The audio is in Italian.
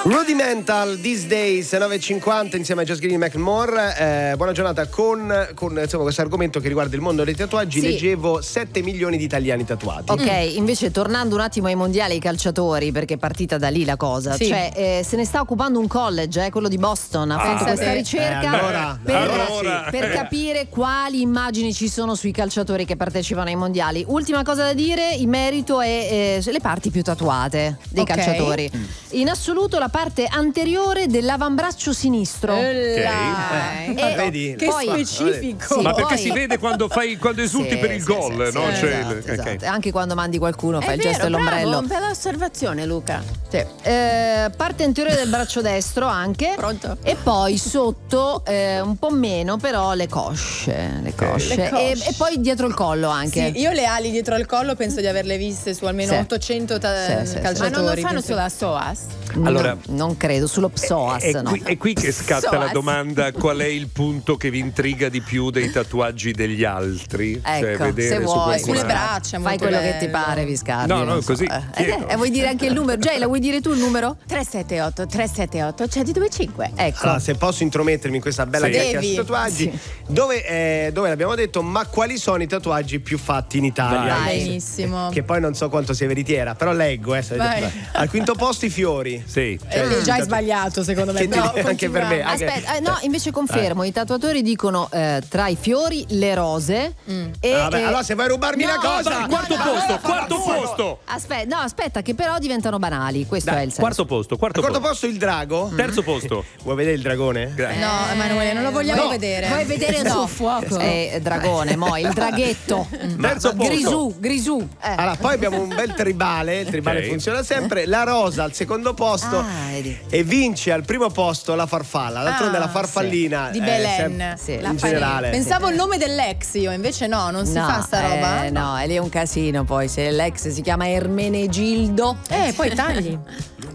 Rudimental These Days 9.50 insieme a Just Green e Macklemore. Buona giornata con insomma, questo argomento che riguarda il mondo dei tatuaggi. Sì. Leggevo 7 milioni di italiani tatuati. Ok, invece tornando un attimo ai mondiali e ai calciatori, perché è partita da lì la cosa. Sì. Cioè se ne sta occupando un college, quello di Boston, ha fatto questa ricerca per capire quali immagini ci sono sui calciatori che partecipano ai mondiali. Ultima cosa da dire in merito è le parti più tatuate dei calciatori. In assoluto la parte anteriore dell'avambraccio sinistro. Vedi? Che poi, specifico. Sì, ma perché si vede quando esulti per il gol, no? Esatto. Anche quando mandi qualcuno fai il vero, gesto dell'ombrello. Bravo, bella osservazione, Luca. Sì. Parte anteriore del braccio destro anche. Pronto? E poi sotto un po' meno, però le cosce. E poi dietro il collo anche. Sì, io le ali dietro al collo penso di averle viste su almeno 800 calciatori. Ma non lo fanno sulla psoas? Allora, non credo, sullo psoas. È qui che scatta la domanda: qual è il punto che vi intriga di più dei tatuaggi degli altri? Ecco, vedere se vuoi sulle braccia, fai quello che ti pare, Viscardi. No, così. Vuoi dire anche il numero? Già, vuoi dire tu il numero? 378 125. Ecco. Allora, se posso intromettermi in questa bella chiacchiera sui tatuaggi, dove l'abbiamo detto, ma quali sono i tatuaggi più fatti in Italia? Benissimo. Che poi non so quanto sia veritiera, però leggo. Al quinto posto i fiori. Sì. Già hai sbagliato, secondo me. Anche per me. Aspetta, no, invece confermo, i tatuatori dicono tra i fiori le rose. Allora se vuoi rubarmi una cosa. Quarto posto. Aspetta, che però diventano banali. Questo è il senso. Quarto posto il drago. Terzo posto. Vuoi vedere il dragone? No, Emanuele, non lo vogliamo vedere. Vuoi vedere sul fuoco? Dragone, il draghetto. Terzo posto. Grisù. Allora, poi abbiamo un bel tribale. Il tribale funziona sempre. La rosa al secondo posto. E vince al primo posto la farfalla. D'altronde la farfallina di Belen. In generale. Pensavo il nome dell'ex, io invece non si fa sta roba. No, è lì un casino poi. Se l'ex si chiama Ermenegildo. Poi tagli.